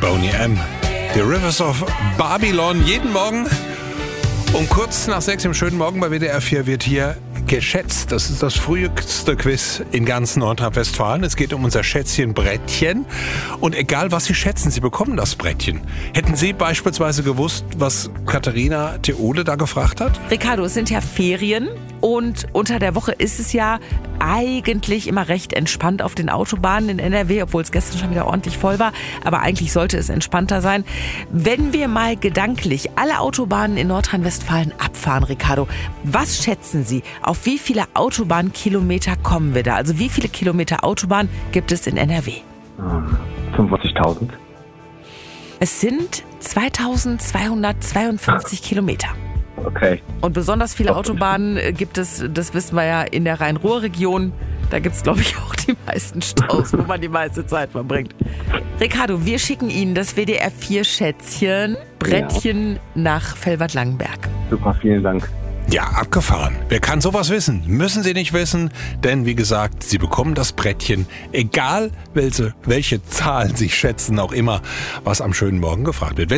Boney M. The Rivers of Babylon. Jeden Morgen um kurz nach 6 im schönen Morgen bei WDR 4 wird hier geschätzt. Das ist das früheste Quiz in ganz Nordrhein-Westfalen. Es geht um unser Schätzchen Brettchen. Und egal, was Sie schätzen, Sie bekommen das Brettchen. Hätten Sie beispielsweise gewusst, was Katharina Theole da gefragt hat? Ricardo, es sind ja Ferien und unter der Woche ist es ja eigentlich immer recht entspannt auf den Autobahnen in NRW, obwohl es gestern schon wieder ordentlich voll war. Aber eigentlich sollte es entspannter sein. Wenn wir mal gedanklich alle Autobahnen in Nordrhein-Westfalen abfahren, Ricardo, was schätzen Sie? Auf wie viele Autobahnkilometer kommen wir da? Also wie viele Kilometer Autobahn gibt es in NRW? 45.000. Es sind 2252 Kilometer. Okay. Und besonders viele Autobahnen gibt es, das wissen wir ja, in der Rhein-Ruhr-Region. Da gibt es, glaube ich, auch die meisten Staus, wo man die meiste Zeit verbringt. Ricardo, wir schicken Ihnen das WDR 4 Schätzchen Brettchen nach Velbert-Langenberg. Super, vielen Dank. Ja, abgefahren. Wer kann sowas wissen? Müssen Sie nicht wissen, denn wie gesagt, Sie bekommen das Brettchen, egal welche Zahlen Sie schätzen, auch immer, was am schönen Morgen gefragt wird.